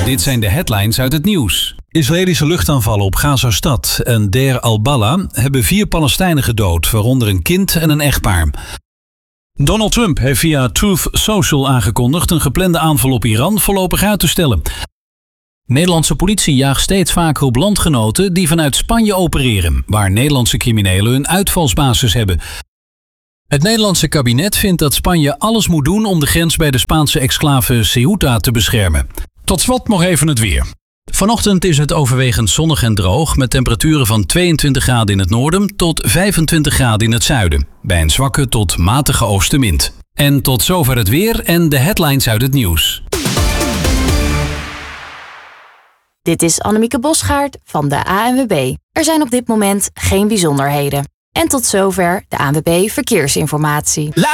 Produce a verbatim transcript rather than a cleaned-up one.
Dit zijn de headlines uit het nieuws. Israëlische luchtaanvallen op Gaza-stad en Deir al-Bala hebben vier Palestijnen gedood, waaronder een kind en een echtpaar. Donald Trump heeft via Truth Social aangekondigd een geplande aanval op Iran voorlopig uit te stellen. Nederlandse politie jaagt steeds vaker op landgenoten die vanuit Spanje opereren, waar Nederlandse criminelen een uitvalsbasis hebben. Het Nederlandse kabinet vindt dat Spanje alles moet doen om de grens bij de Spaanse exclave Ceuta te beschermen. Tot slot nog even het weer. Vanochtend is het overwegend zonnig en droog met temperaturen van tweeëntwintig graden in het noorden tot vijfentwintig graden in het zuiden, bij een zwakke tot matige oostenwind. En tot zover het weer en de headlines uit het nieuws. Dit is Annemieke Bosgaard van de A N W B. Er zijn op dit moment geen bijzonderheden. En tot zover de A N W B Verkeersinformatie.